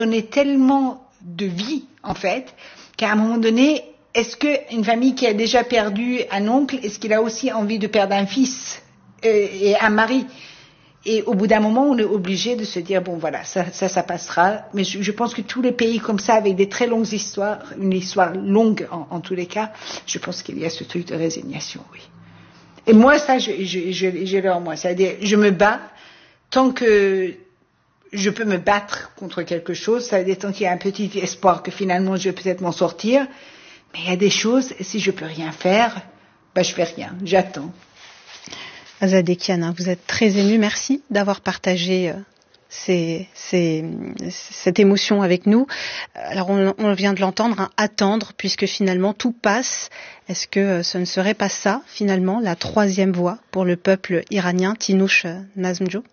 donné tellement de vie, en fait, qu'à un moment donné, est-ce qu'une famille qui a déjà perdu un oncle, est-ce qu'il a aussi envie de perdre un fils et un mari? Et au bout d'un moment, on est obligé de se dire, bon voilà, ça passera. Mais je pense que tous les pays comme ça, avec des très longues histoires, une histoire longue en tous les cas, je pense qu'il y a ce truc de résignation, oui. Et moi, ça, je l'ai en moi. C'est-à-dire, je me bats tant que je peux me battre contre quelque chose. Ça veut dire tant qu'il y a un petit espoir que finalement je vais peut-être m'en sortir. Mais il y a des choses, et si je peux rien faire, ben je fais rien, j'attends. Azadeh Kiana, vous êtes très émue. Merci d'avoir partagé cette émotion avec nous. Alors on vient de l'entendre, attendre, puisque finalement tout passe. Est-ce que ce ne serait pas ça, finalement, la troisième voie pour le peuple iranien? Tinouche Nazmjo?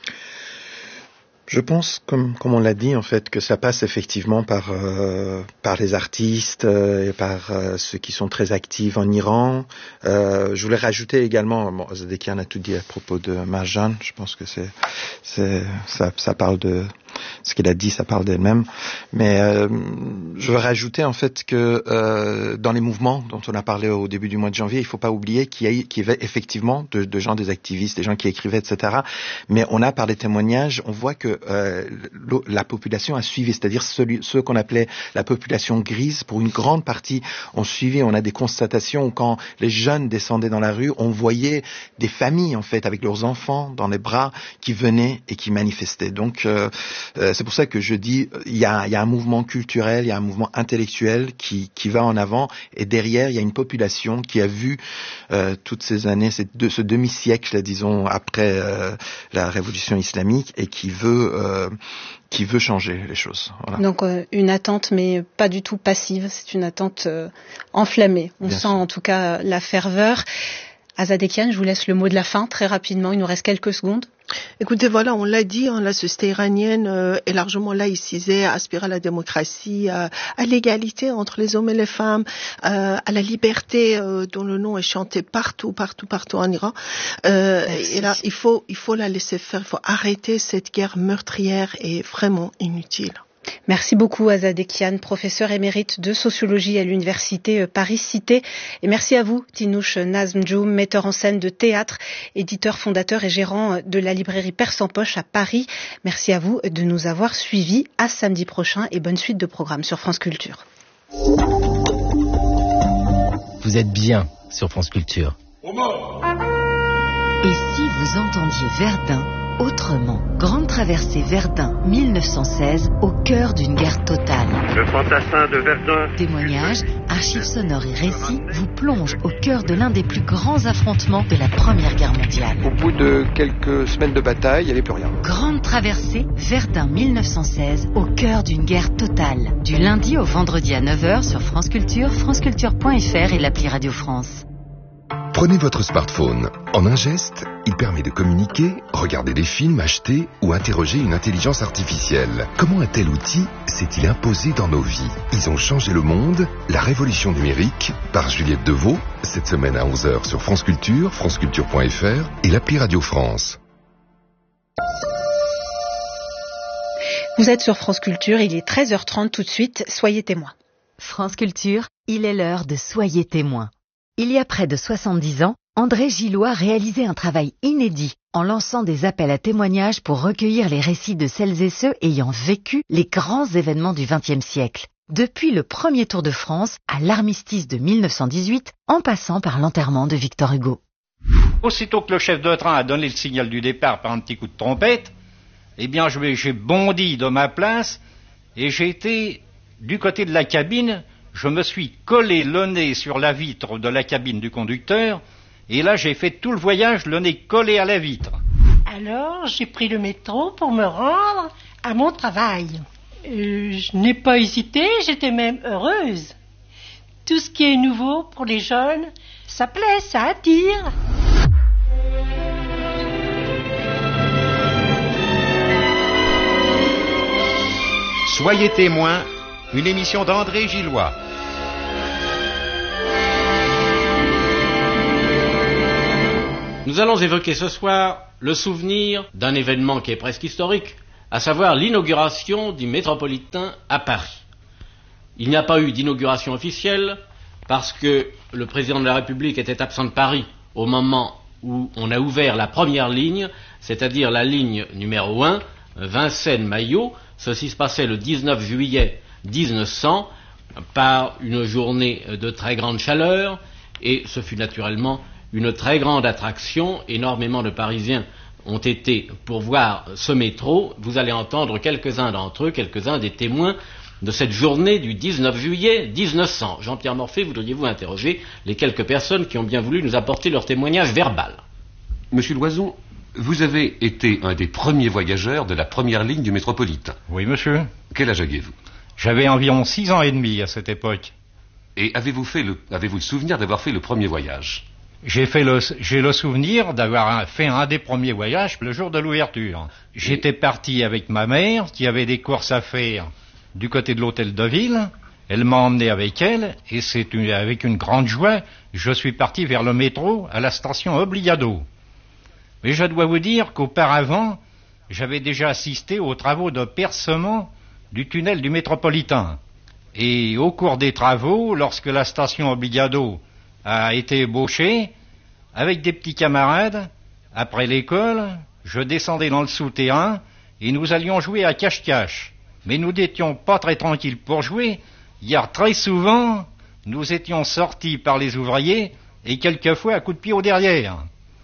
Je pense, comme on l'a dit, en fait, que ça passe effectivement par les artistes et par ceux qui sont très actifs en Iran. Je voulais rajouter également, Azadeh Kiana a tout dit à propos de Marjan. Je pense que ça parle de ce qu'elle a dit, ça parle d'elle-même. Mais je veux rajouter en fait que dans les mouvements dont on a parlé au début du mois de janvier, il ne faut pas oublier qu'il y avait effectivement de gens, des activistes, des gens qui écrivaient, etc. Mais on a par les témoignages, on voit que la population a suivi, c'est-à-dire ceux qu'on appelait la population grise, pour une grande partie ont suivi. On a des constatations où quand les jeunes descendaient dans la rue, on voyait des familles en fait avec leurs enfants dans les bras qui venaient et qui manifestaient. Donc c'est pour ça que je dis il y a un mouvement culturel, il y a un mouvement intellectuel qui va en avant, et derrière il y a une population qui a vu toutes ces années, ce demi-siècle, disons, après la révolution islamique, et qui veut changer les choses. Voilà. Donc une attente, mais pas du tout passive, c'est une attente enflammée. On sent en tout cas la ferveur. Azadeh Kiana, je vous laisse le mot de la fin très rapidement, il nous reste quelques secondes. Écoutez, voilà, on l'a dit, la société iranienne est largement laïcisée, aspire à la démocratie, à l'égalité entre les hommes et les femmes, à la liberté dont le nom est chanté partout en Iran. Et là, il faut la laisser faire, il faut arrêter cette guerre meurtrière et vraiment inutile. Merci beaucoup Azadeh Kiana, professeur émérite de sociologie à l'université Paris-Cité. Et merci à vous Tinouche Nazmjo, metteur en scène de théâtre, éditeur, fondateur et gérant de la librairie Père sans poche à Paris. Merci à vous de nous avoir suivis. À samedi prochain et bonne suite de programmes sur France Culture. Vous êtes bien sur France Culture. Et si vous entendiez Verdun autrement? Grande traversée Verdun 1916, au cœur d'une guerre totale. Le fantassin de Verdun. Témoignages, archives sonores et récits vous plongent au cœur de l'un des plus grands affrontements de la Première Guerre mondiale. Au bout de quelques semaines de bataille, il n'y avait plus rien. Grande traversée Verdun 1916, au cœur d'une guerre totale. Du lundi au vendredi à 9h sur France Culture, franceculture.fr et l'appli Radio France. Prenez votre smartphone. En un geste, il permet de communiquer, regarder des films, acheter ou interroger une intelligence artificielle. Comment un tel outil s'est-il imposé dans nos vies? Ils ont changé le monde. La révolution numérique, par Juliette Deveau, cette semaine à 11h sur France Culture, franceculture.fr et l'appli Radio France. Vous êtes sur France Culture, il est 13h30 tout de suite, soyez témoins. France Culture, il est l'heure de Soyez témoins. Il y a près de 70 ans, André Gillois réalisait un travail inédit en lançant des appels à témoignages pour recueillir les récits de celles et ceux ayant vécu les grands événements du XXe siècle. Depuis le premier Tour de France à l'armistice de 1918, en passant par l'enterrement de Victor Hugo. Aussitôt que le chef de train a donné le signal du départ par un petit coup de trompette, eh bien j'ai bondi de ma place et j'ai été du côté de la cabine. Je me suis collé le nez sur la vitre de la cabine du conducteur, et là j'ai fait tout le voyage le nez collé à la vitre. Alors j'ai pris le métro pour me rendre à mon travail. Je n'ai pas hésité, j'étais même heureuse. Tout ce qui est nouveau pour les jeunes, ça plaît, ça attire. Soyez témoins, une émission d'André Gillois. Nous allons évoquer ce soir le souvenir d'un événement qui est presque historique, à savoir l'inauguration du métropolitain à Paris. Il n'y a pas eu d'inauguration officielle parce que le président de la République était absent de Paris au moment où on a ouvert la première ligne, c'est-à-dire la ligne numéro 1, Vincennes-Maillot. Ceci se passait le 19 juillet 1900 par une journée de très grande chaleur, et ce fut naturellement une très grande attraction. Énormément de Parisiens ont été pour voir ce métro. Vous allez entendre quelques-uns d'entre eux, quelques-uns des témoins de cette journée du 19 juillet 1900. Jean-Pierre Morphée, voudriez-vous interroger les quelques personnes qui ont bien voulu nous apporter leur témoignage verbal? Monsieur Loison, vous avez été un des premiers voyageurs de la première ligne du métropolitain. Oui, monsieur. Quel âge aviez-vous? J'avais environ 6 ans et demi à cette époque. Et avez-vous le souvenir d'avoir fait le premier voyage? J'ai le souvenir d'avoir fait un des premiers voyages le jour de l'ouverture. J'étais parti avec ma mère, qui avait des courses à faire du côté de l'hôtel de ville. Elle m'a emmené avec elle, et avec une grande joie, je suis parti vers le métro à la station Obligado. Mais je dois vous dire qu'auparavant, j'avais déjà assisté aux travaux de percement du tunnel du métropolitain. Et au cours des travaux, lorsque la station Obligado a été ébauchée, avec des petits camarades, après l'école, je descendais dans le souterrain et nous allions jouer à cache-cache. Mais nous n'étions pas très tranquilles pour jouer, car très souvent, nous étions sortis par les ouvriers et quelquefois à coups de pied au derrière.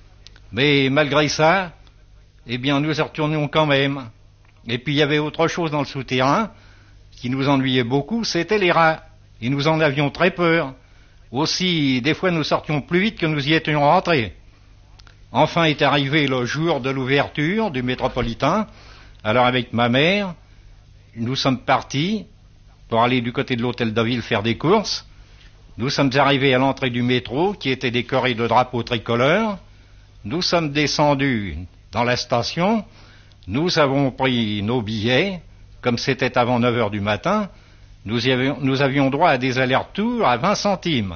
Mais malgré ça, eh bien, nous y retournions quand même. Et puis il y avait autre chose dans le souterrain qui nous ennuyait beaucoup, c'était les rats. Et nous en avions très peur. Aussi, des fois, nous sortions plus vite que nous y étions rentrés. Enfin est arrivé le jour de l'ouverture du métropolitain. Alors avec ma mère, nous sommes partis pour aller du côté de l'hôtel de ville faire des courses. Nous sommes arrivés à l'entrée du métro qui était décoré de drapeaux tricolores. Nous sommes descendus dans la station. Nous avons pris nos billets. Comme c'était avant 9 heures du matin, nous avions droit à des allers-retours à 20 centimes.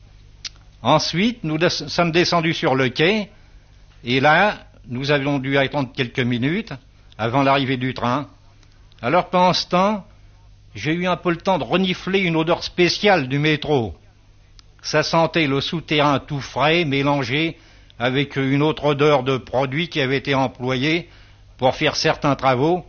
Ensuite, nous sommes descendus sur le quai. Et là, nous avions dû attendre quelques minutes avant l'arrivée du train. Alors pendant ce temps, j'ai eu un peu le temps de renifler une odeur spéciale du métro. Ça sentait le souterrain tout frais, mélangé avec une autre odeur de produits qui avait été employés pour faire certains travaux,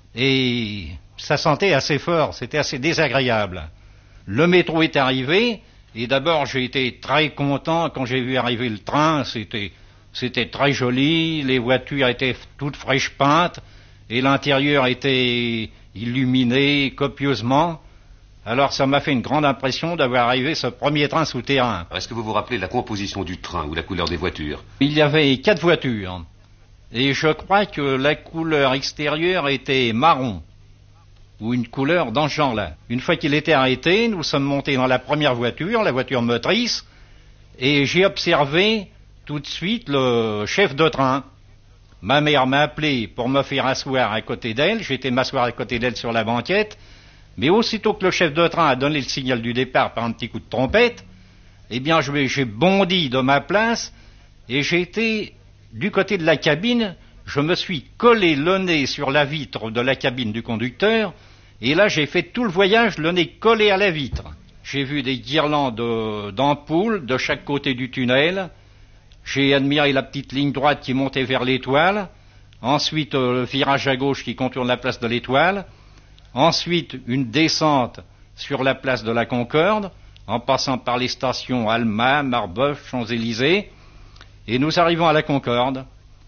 et ça sentait assez fort, c'était assez désagréable. Le métro est arrivé, et d'abord j'ai été très content quand j'ai vu arriver le train. C'était très joli, les voitures étaient toutes fraîches peintes, et l'intérieur était illuminé copieusement. Alors ça m'a fait une grande impression d'avoir arrivé ce premier train souterrain. Est-ce que vous vous rappelez la composition du train ou la couleur des voitures? Il y avait 4 voitures, et je crois que la couleur extérieure était marron, ou une couleur dans ce genre-là. Une fois qu'il était arrêté, nous sommes montés dans la première voiture, la voiture motrice, et j'ai observé tout de suite le chef de train. Ma mère m'a appelé pour me faire asseoir à côté d'elle. J'ai été m'asseoir à côté d'elle sur la banquette. Mais aussitôt que le chef de train a donné le signal du départ par un petit coup de trompette, eh bien, j'ai bondi de ma place et j'ai été du côté de la cabine. Je me suis collé le nez sur la vitre de la cabine du conducteur et là, j'ai fait tout le voyage le nez collé à la vitre. J'ai vu des guirlandes d'ampoules de chaque côté du tunnel. J'ai admiré la petite ligne droite qui montait vers l'Étoile, ensuite le virage à gauche qui contourne la place de l'Étoile, ensuite une descente sur la place de la Concorde, en passant par les stations Alma, Marbeuf, Champs-Élysées, et nous arrivons à la Concorde.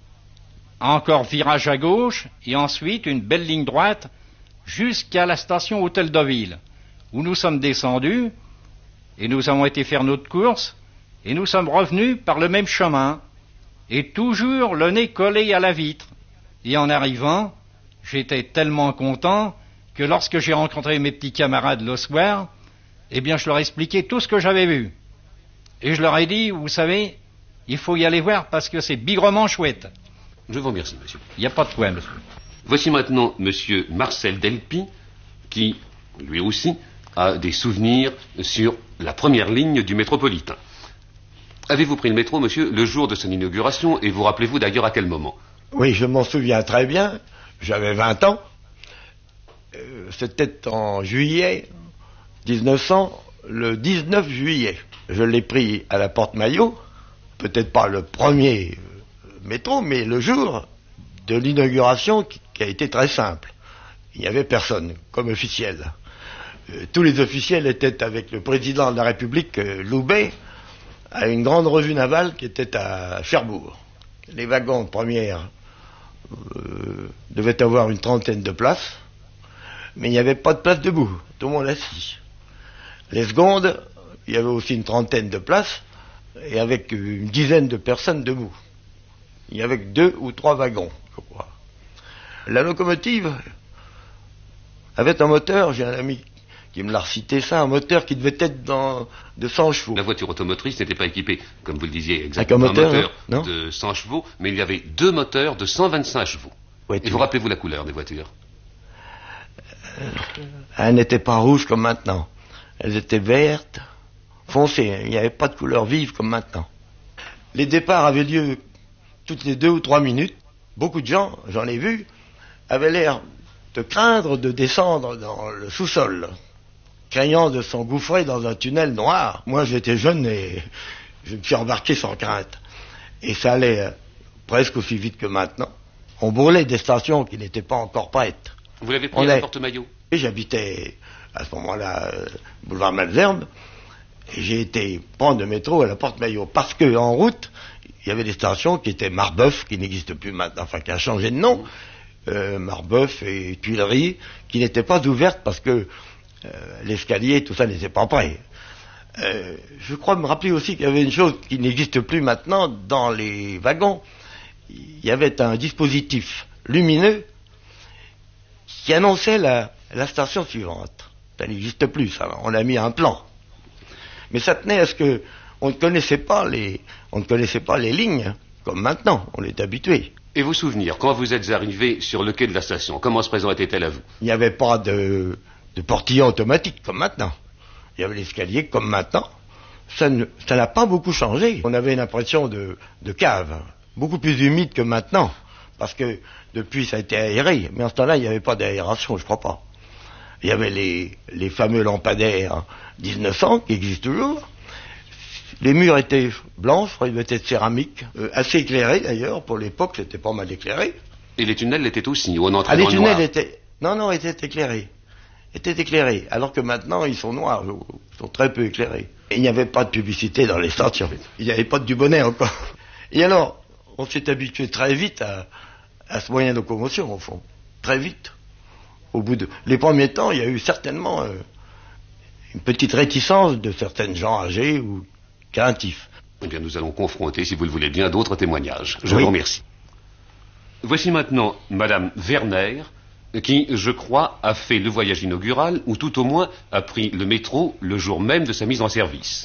Encore virage à gauche, et ensuite une belle ligne droite jusqu'à la station Hôtel de Ville, où nous sommes descendus, et nous avons été faire notre course, et nous sommes revenus par le même chemin, et toujours le nez collé à la vitre. Et en arrivant, j'étais tellement content que lorsque j'ai rencontré mes petits camarades le soir, eh bien je leur ai expliqué tout ce que j'avais vu. Et je leur ai dit, vous savez, il faut y aller voir parce que c'est bigrement chouette. Je vous remercie, monsieur. Il n'y a pas de problème, monsieur. Voici maintenant monsieur Marcel Delpy, qui, lui aussi, a des souvenirs sur la première ligne du métropolitain. Avez-vous pris le métro, monsieur, le jour de son inauguration, et vous rappelez-vous d'ailleurs à quel moment? Oui, je m'en souviens très bien. J'avais 20 ans. C'était en juillet 1900, le 19 juillet. Je l'ai pris à la Porte Maillot, peut-être pas le premier métro, mais le jour de l'inauguration qui a été très simple. Il n'y avait personne comme officiel. Tous les officiels étaient avec le président de la République, Loubet, à une grande revue navale qui était à Cherbourg. Les wagons de première devaient avoir une trentaine de places, mais il n'y avait pas de place debout, tout le monde assis. Les secondes, il y avait aussi une trentaine de places, et avec une dizaine de personnes debout. Il y avait 2 ou 3 wagons, je crois. La locomotive avait un moteur, j'ai un ami qui me l'a recité ça, un moteur qui devait être de 100 chevaux. La voiture automotrice n'était pas équipée, comme vous le disiez, exactement, avec un moteur de 100 chevaux, mais il y avait 2 moteurs de 125 chevaux. Et vous rappelez-vous la couleur des voitures? Elles n'étaient pas rouges comme maintenant. Elles étaient vertes, foncées. Il n'y avait pas de couleur vive comme maintenant. Les départs avaient lieu toutes les 2 ou 3 minutes. Beaucoup de gens, j'en ai vu, avaient l'air de craindre de descendre dans le sous-sol, craignant de s'engouffrer dans un tunnel noir. Moi, j'étais jeune et je me suis embarqué sans crainte. Et ça allait presque aussi vite que maintenant. On brûlait des stations qui n'étaient pas encore prêtes. Vous l'avez pris à la Porte Maillot? Et j'habitais à ce moment-là boulevard Malesherbes, et j'ai été prendre le métro à la Porte Maillot, parce que en route, il y avait des stations qui étaient Marbeuf, qui n'existent plus maintenant, enfin qui a changé de nom, Marbeuf et Tuileries, qui n'étaient pas ouvertes parce que l'escalier, tout ça n'était pas prêt. Je crois me rappeler aussi qu'il y avait une chose qui n'existe plus maintenant dans les wagons. Il y avait un dispositif lumineux qui annonçait la station suivante. Ça n'existe plus, ça. On a mis un plan. Mais ça tenait à ce que on ne connaissait pas les lignes comme maintenant. On est habitué. Et vos souvenirs, quand vous êtes arrivé sur le quai de la station, comment se présentait-elle à vous? Il n'y avait pas de portillon automatique comme maintenant. Il y avait l'escalier comme maintenant. Ça n'a pas beaucoup changé. On avait une impression de cave, beaucoup plus humide que maintenant, parce que depuis ça a été aéré. Mais en ce temps-là, il n'y avait pas d'aération, je crois pas. Il y avait les fameux lampadaires 1900 qui existent toujours. Les murs étaient blancs, je crois qu'ils étaient de céramique, assez éclairés d'ailleurs, pour l'époque c'était pas mal éclairé. Et les tunnels étaient aussi, où on entrait dans le noir. Les tunnels étaient... Non, étaient éclairés, alors que maintenant ils sont noirs, ils sont très peu éclairés. Et il n'y avait pas de publicité dans les stations, il n'y avait pas de Dubonnet encore. Et alors, on s'est habitué très vite à ce moyen de locomotion, au fond, très vite. Au bout de... Les premiers temps, il y a eu certainement une petite réticence de certaines gens âgés ou craintifs. Eh bien, nous allons confronter, si vous le voulez bien, d'autres témoignages. Je vous remercie. Voici maintenant Madame Werner, qui, je crois, a fait le voyage inaugural, ou tout au moins a pris le métro le jour même de sa mise en service.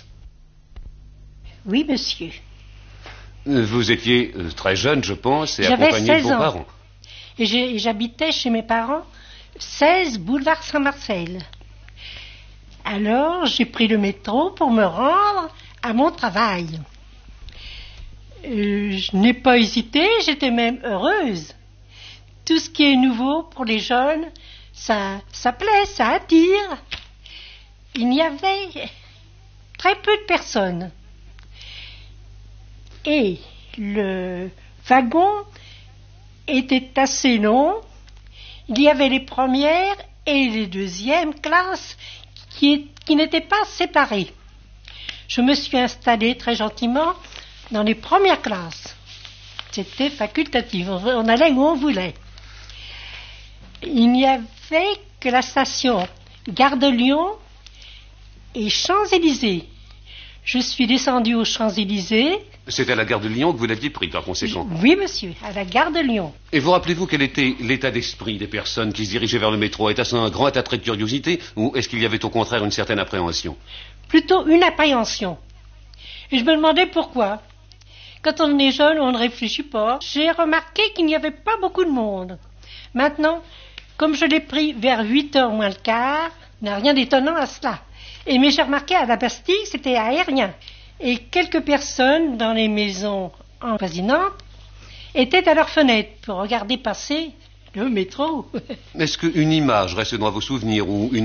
Oui, monsieur. Vous étiez très jeune, je pense, et accompagné de vos parents. Et j'habitais chez mes parents, 16 boulevard Saint-Marcel. Alors, j'ai pris le métro pour me rendre à mon travail. Je n'ai pas hésité, j'étais même heureuse. Tout ce qui est nouveau pour les jeunes, ça plaît, ça attire. Il y avait très peu de personnes. Et le wagon était assez long. Il y avait les premières et les deuxièmes classes qui n'étaient pas séparées. Je me suis installée très gentiment dans les premières classes. C'était facultatif, on allait où on voulait. Il n'y avait que la station Gare de Lyon et Champs-Élysées. Je suis descendue aux Champs-Élysées. C'est à la gare de Lyon que vous l'aviez pris, par conséquent? Oui, monsieur, à la gare de Lyon. Et vous rappelez-vous quel était l'état d'esprit des personnes qui se dirigeaient vers le métro? Était-ce un grand attrait de curiosité ou est-ce qu'il y avait au contraire une certaine appréhension? Plutôt une appréhension. Et je me demandais pourquoi. Quand on est jeune, on ne réfléchit pas. J'ai remarqué qu'il n'y avait pas beaucoup de monde. Maintenant, comme je l'ai pris vers 8h moins le quart, il n'y a rien d'étonnant à cela. Mais j'ai remarqué à la Bastille, c'était aérien. Et quelques personnes dans les maisons avoisinantes étaient à leurs fenêtres pour regarder passer Le métro. Est-ce qu'une image reste dans vos souvenirs ou une